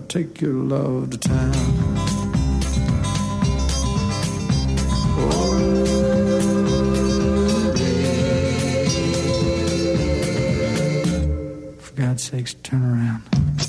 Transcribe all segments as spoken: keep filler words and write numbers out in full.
take your love to town. Oh, for God's sakes, turn around.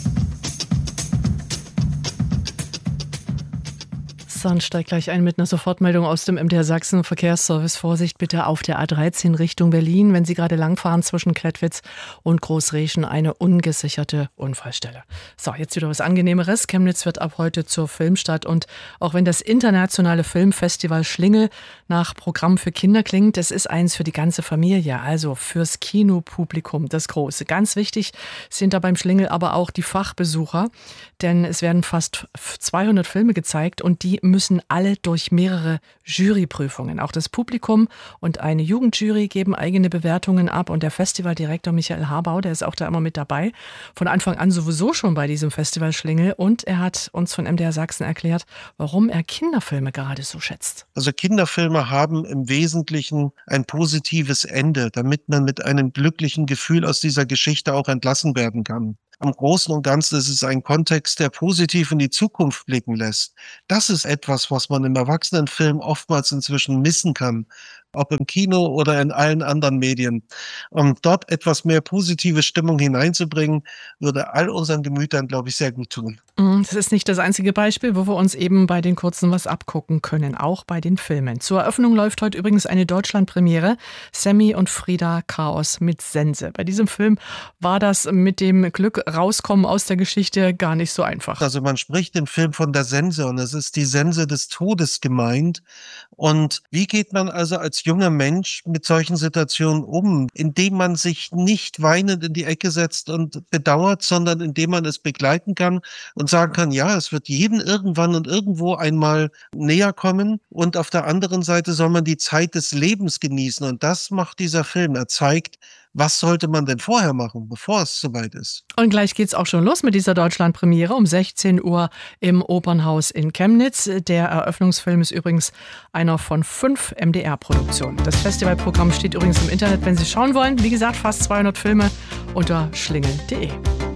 Dann steigt gleich ein mit einer Sofortmeldung aus dem M D R Sachsen Verkehrsservice. Vorsicht bitte auf der A dreizehn Richtung Berlin, wenn Sie gerade langfahren zwischen Klettwitz und Großreschen, eine ungesicherte Unfallstelle. So, jetzt wieder was Angenehmeres. Chemnitz wird ab heute zur Filmstadt und auch wenn das internationale Filmfestival Schlingel nach Programm für Kinder klingt, es ist eins für die ganze Familie, also fürs Kinopublikum, das Große. Ganz wichtig sind da beim Schlingel aber auch die Fachbesucher, denn es werden fast zweihundert Filme gezeigt und die müssen alle durch mehrere Juryprüfungen. Auch das Publikum und eine Jugendjury geben eigene Bewertungen ab und der Festivaldirektor Michael Harbau, der ist auch da immer mit dabei, von Anfang an sowieso schon bei diesem Festival Schlingel und er hat uns von M D R Sachsen erklärt, warum er Kinderfilme gerade so schätzt. Also Kinderfilme haben im Wesentlichen ein positives Ende, damit man mit einem glücklichen Gefühl aus dieser Geschichte auch entlassen werden kann. Am Großen und Ganzen ist es ein Kontext, der positiv in die Zukunft blicken lässt. Das ist etwas, was man im Erwachsenenfilm oftmals inzwischen missen kann, ob im Kino oder in allen anderen Medien. Um dort etwas mehr positive Stimmung hineinzubringen, würde all unseren Gemütern, glaube ich, sehr gut tun. Das ist nicht das einzige Beispiel, wo wir uns eben bei den Kurzen was abgucken können, auch bei den Filmen. Zur Eröffnung läuft heute übrigens eine Deutschlandpremiere, Sammy und Frieda Chaos mit Sense. Bei diesem Film war das mit dem Glück rauskommen aus der Geschichte gar nicht so einfach. Also man spricht im Film von der Sense und es ist die Sense des Todes gemeint. Und wie geht man also als junger Mensch mit solchen Situationen um, indem man sich nicht weinend in die Ecke setzt und bedauert, sondern indem man es begleiten kann und sagen kann, ja, es wird jedem irgendwann und irgendwo einmal näher kommen und auf der anderen Seite soll man die Zeit des Lebens genießen und das macht dieser Film. Er zeigt, was sollte man denn vorher machen, bevor es soweit ist? Und gleich geht's auch schon los mit dieser Deutschlandpremiere um sechzehn Uhr im Opernhaus in Chemnitz. Der Eröffnungsfilm ist übrigens einer von fünf M D R-Produktionen. Das Festivalprogramm steht übrigens im Internet, wenn Sie schauen wollen. Wie gesagt, fast zweihundert Filme unter schlingel punkt de.